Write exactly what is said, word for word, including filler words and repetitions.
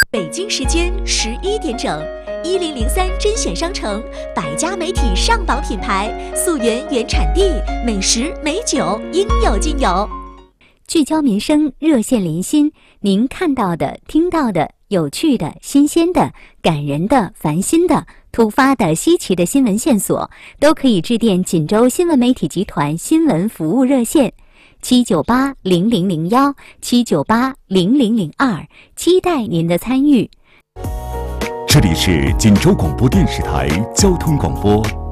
北京时间十一点整，一零零三甄选商城百家媒体上榜品牌，溯源原产地，美食美酒应有尽有。 聚焦民生，热线临心，您看到的、听到的、有趣的、新鲜的、感人的、烦心的、突发的、稀奇的新闻线索，都可以致电锦州新闻媒体集团新闻服务热线七九八零零零幺七九八零零零二，期待您的参与。 这里是锦州广播电视台交通广播